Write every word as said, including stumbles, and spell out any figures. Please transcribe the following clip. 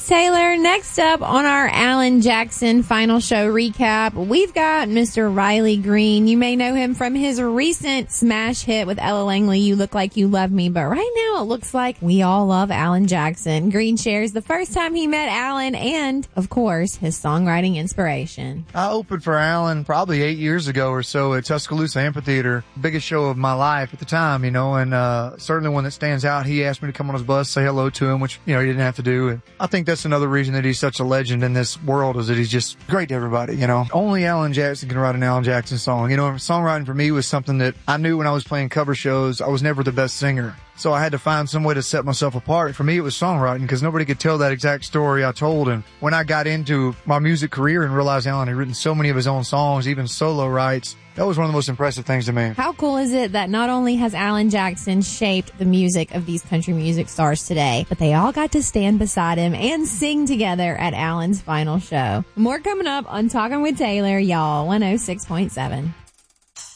Taylor, next up on our Alan Jackson final show recap, we've got Mister Riley Green. You may know him from his recent smash hit with Ella Langley, You Look Like You Love Me, but right now it looks like we all love Alan Jackson. Green shares the first time he met Alan and, of course, his songwriting inspiration. I opened for Alan probably eight years ago or so at Tuscaloosa Amphitheater, biggest show of my life at the time, you know, and uh certainly one that stands out. He asked me to come on his bus, say hello to him, which, you know, he didn't have to do. And I think that's another reason that he's such a legend in this world, is that he's just great to everybody, you know. Only Alan Jackson can write an Alan Jackson song. You know, songwriting for me was something that I knew when I was playing cover shows. I was never the best singer, so I had to find some way to set myself apart. For me, it was songwriting, because nobody could tell that exact story I told. And when I got into my music career and realized Alan had written so many of his own songs, even solo rights, that was one of the most impressive things to me. How cool is it that not only has Alan Jackson shaped the music of these country music stars today, but they all got to stand beside him and sing together at Alan's final show. More coming up on Talking with Taylor, y'all, one oh six point seven.